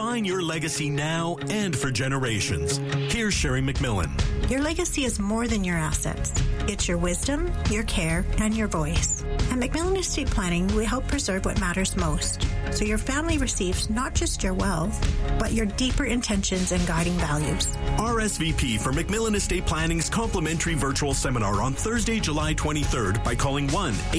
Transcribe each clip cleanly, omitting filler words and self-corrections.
Define your legacy now and for generations. Here's Sherry McMillan. Your legacy is more than your assets. It's your wisdom, your care, and your voice. At McMillan Estate Planning, we help preserve what matters most, so your family receives not just your wealth, but your deeper intentions and guiding values. RSVP for McMillan Estate Planning's complimentary virtual seminar on Thursday, July 23rd by calling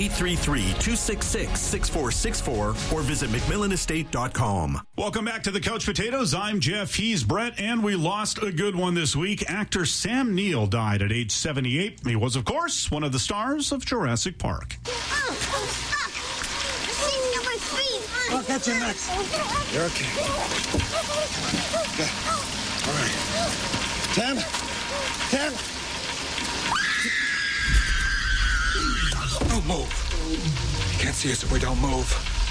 1-833-266-6464 or visit McMillanestate.com. Welcome back to the Couch Potatoes. I'm Jeff. He's Brett, and we lost a good one this week. Actor Sam Neill died at age 78. He was, of course, one of the stars of Jurassic Park. Oh, stop! Sitting on my feet. I'll catch you next. You're okay. Okay. All right. Tim? Don't move. You can't see us if we don't move.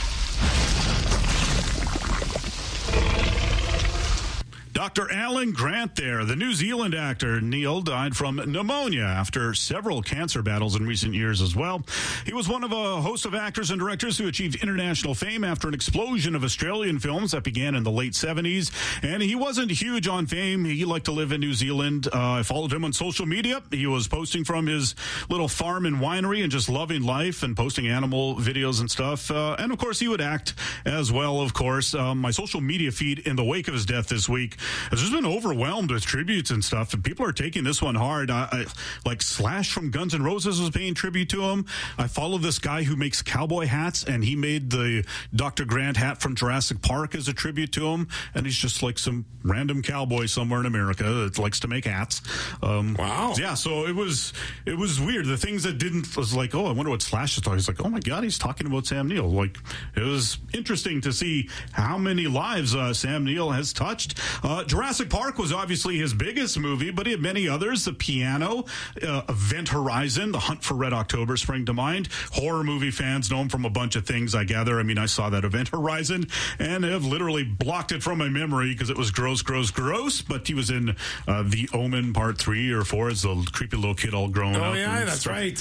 Dr. Alan Grant there. The New Zealand actor Neill died from pneumonia after several cancer battles in recent years as well. He was one of a host of actors and directors who achieved international fame after an explosion of Australian films that began in the late 70s. And he wasn't huge on fame. He liked to live in New Zealand. I followed him on social media. He was posting from his little farm and winery and just loving life and posting animal videos and stuff. And, of course, he would act as well, of course. My social media feed in the wake of his death this week has just been overwhelmed with tributes and stuff, and people are taking this one hard. Like Slash from Guns N' Roses was paying tribute to him. I follow this guy who makes cowboy hats, and he made the Dr. Grant hat from Jurassic Park as a tribute to him, and he's just like some random cowboy somewhere in America that likes to make hats. Wow. Yeah, so it was weird. The things that didn't was like, oh, I wonder what Slash is talking. He's like, oh my God, he's talking about Sam Neill. Like, it was interesting to see how many lives Sam Neill has touched. Jurassic Park was obviously his biggest movie, but he had many others. The Piano, Event Horizon, The Hunt for Red October spring to mind. Horror movie fans know him from a bunch of things, I gather. I mean, I saw that Event Horizon and have literally blocked it from my memory because it was gross. But he was in The Omen Part 3 or 4 as the creepy little kid all grown up. Oh, yeah, that's stuff. Right.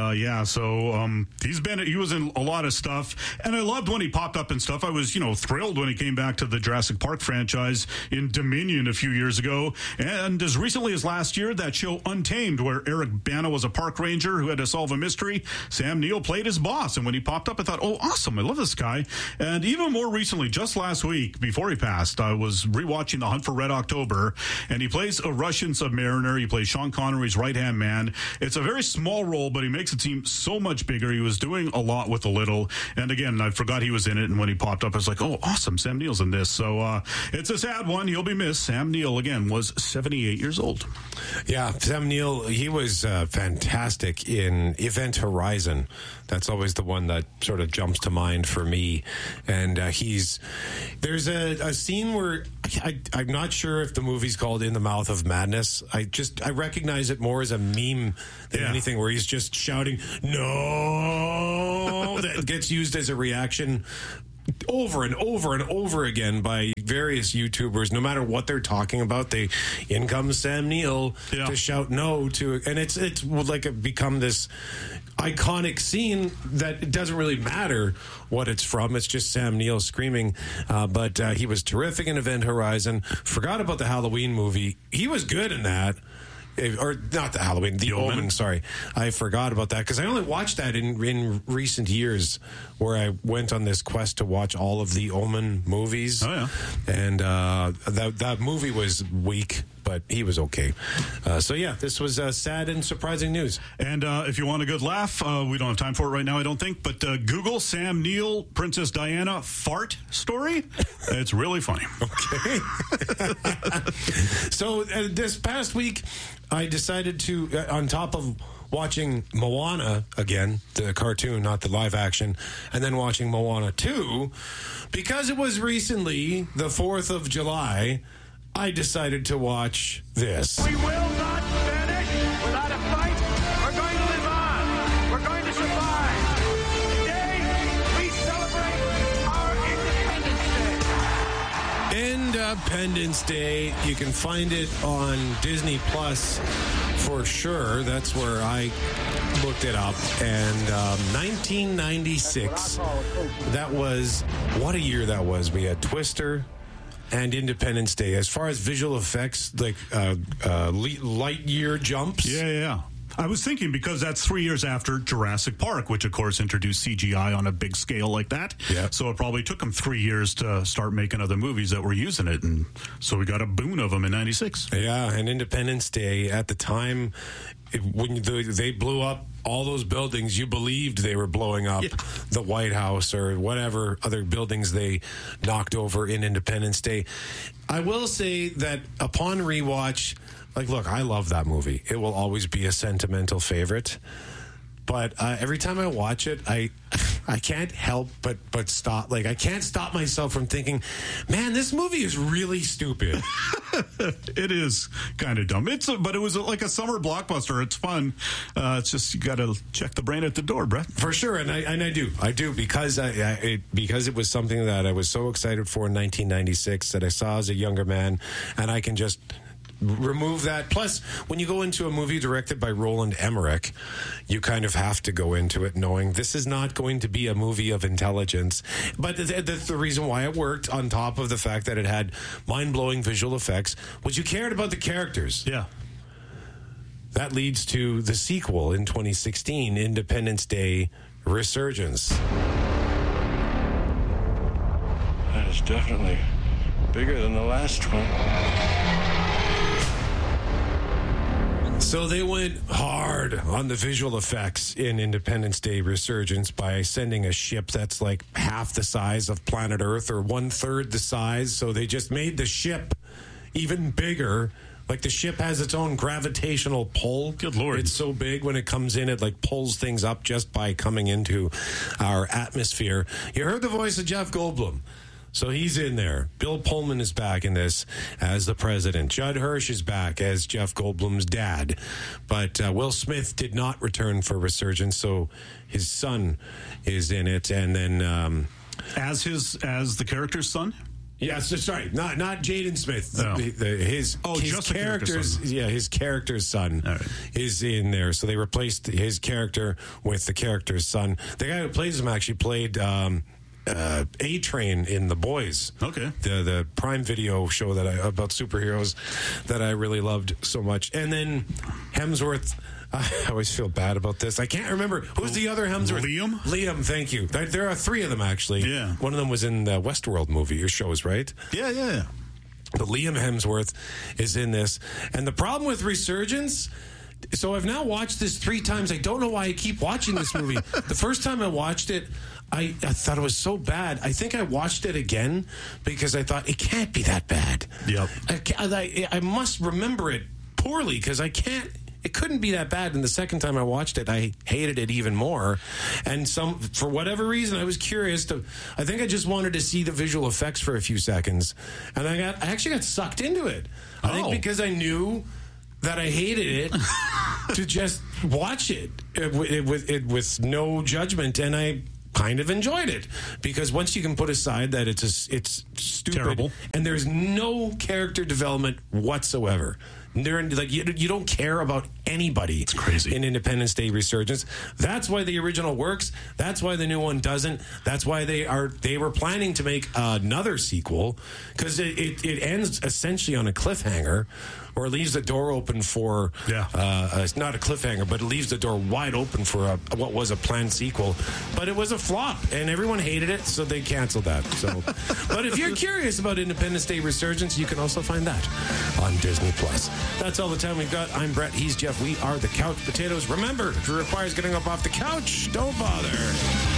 So he was in a lot of stuff, and I loved when he popped up and stuff. I was, thrilled when he came back to the Jurassic Park franchise in Dominion a few years ago, and as recently as last year, that show Untamed, where Eric Bana was a park ranger who had to solve a mystery. Sam Neill played his boss, and when he popped up, I thought, oh, awesome, I love this guy. And even more recently, just last week, before he passed, I was rewatching The Hunt for Red October, and he plays a Russian submariner. He plays Sean Connery's right-hand man. It's a very small role, but he makes it seem so much bigger. He was doing a lot with a little, and again, I forgot he was in it, and when he popped up, I was like, oh, awesome, Sam Neill's in this. So it's a sad one. He'll be missed. Sam Neill, again, was 78 years old. Yeah, Sam Neill, he was fantastic in Event Horizon. That's always the one that sort of jumps to mind for me. And there's a scene where I'm not sure if the movie's called In the Mouth of Madness. I recognize it more as a meme than anything, where he's just shouting, no, that gets used as a reaction over and over and over again by various YouTubers. No matter what they're talking about, in comes Sam Neill to shout no to, and it's become this iconic scene that it doesn't really matter what it's from. It's just Sam Neill screaming. But he was terrific in Event Horizon. Forgot about the Halloween movie. He was good in that. Or not the Halloween, the Omen. Sorry, I forgot about that because I only watched that in recent years, where I went on this quest to watch all of the Omen movies. Oh yeah, and that movie was weak, but he was okay. So yeah, this was sad and surprising news. And if you want a good laugh, we don't have time for it right now, I don't think. But Google Sam Neill, Princess Diana fart story. It's really funny. Okay. So this past week, I decided to, on top of watching Moana again, the cartoon, not the live action, and then watching Moana 2, because it was recently the 4th of July, I decided to watch this. We will not finish without a fight. We're going to live on. We're going to survive. Today, we celebrate our Independence Day. Independence Day. You can find it on Disney Plus for sure. That's where I looked it up. And 1996. That was, what a year that was. We had Twister. and Independence Day. As far as visual effects, like light year jumps. Yeah. I was thinking because that's 3 years after Jurassic Park, which of course introduced CGI on a big scale like that. Yeah. So it probably took them 3 years to start making other movies that were using it. And so we got a boon of them in 96. Yeah, and Independence Day at the time, when they blew up all those buildings, you believed they were blowing up the White House or whatever other buildings they knocked over in Independence Day. I will say that upon rewatch, like, look, I love that movie. It will always be a sentimental favorite. But every time I watch it, I can't help but stop. Like, I can't stop myself from thinking, man, this movie is really stupid. It is kind of dumb. But it was like a summer blockbuster. It's fun. It's just you got to check the brain at the door, Brett. For sure, and I do because it was something that I was so excited for in 1996 that I saw as a younger man, and I can just remove that. Plus, when you go into a movie directed by Roland Emmerich, you kind of have to go into it knowing this is not going to be a movie of intelligence. But that's the reason why it worked, on top of the fact that it had mind-blowing visual effects, which you cared about the characters. Yeah. That leads to the sequel in 2016, Independence Day Resurgence. That is definitely bigger than the last one. So they went hard on the visual effects in Independence Day Resurgence by sending a ship that's like half the size of planet Earth or 1/3 the size. So they just made the ship even bigger. Like, the ship has its own gravitational pull. Good Lord. It's so big when it comes in, it like pulls things up just by coming into our atmosphere. You heard the voice of Jeff Goldblum. So he's in there. Bill Pullman is back in this as the president. Judd Hirsch is back as Jeff Goldblum's dad. But Will Smith did not return for Resurgence, so his son is in it. And then as the character's son? Yes, sorry, not Jaden Smith. No. His character's son. Yeah, his character's son is in there. So they replaced his character with the character's son. The guy who plays him actually played A-Train in The Boys. Okay. The Prime Video show about superheroes that I really loved so much. And then Hemsworth, I always feel bad about this. I can't remember. Who's the other Hemsworth? Liam, thank you. There are 3 of them, actually. Yeah. One of them was in the Westworld movie or shows, right? Yeah. But Liam Hemsworth is in this. And the problem with Resurgence... So I've now watched this 3 times. I don't know why I keep watching this movie. The first time I watched it, I thought it was so bad. I think I watched it again because I thought, it can't be that bad. Yep. I must remember it poorly because it couldn't be that bad. And the second time I watched it, I hated it even more. And for whatever reason, I was curious I think I just wanted to see the visual effects for a few seconds. And I actually got sucked into it. I think because I knew that I hated it to just watch it with no judgment, and I kind of enjoyed it because once you can put aside that it's stupid, terrible, and there's no character development whatsoever. You don't care about anybody. It's crazy. In Independence Day Resurgence. That's why the original works. That's why the new one doesn't. That's why they were planning to make another sequel because it ends essentially on a cliffhanger, or it leaves the door open for it's not a cliffhanger, but it leaves the door wide open for what was a planned sequel. But it was a flop, and everyone hated it, so they canceled that. So, but if you're curious about Independence Day Resurgence, you can also find that on Disney Plus. That's all the time we've got. I'm Brett. He's Jeff. We are the Couch Potatoes. Remember, if it requires getting up off the couch, don't bother.